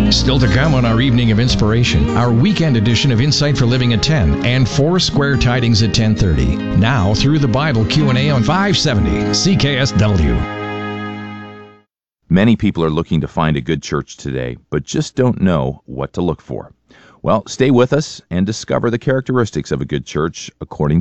Still to come on our Evening of Inspiration, our weekend edition of Insight for Living at 10 and Four Square Tidings at 10:30. Now through the Bible Q&A on 570 CKSW. Many people are looking to find a good church today, but just don't know what to look for. Well, stay with us and discover the characteristics of a good church according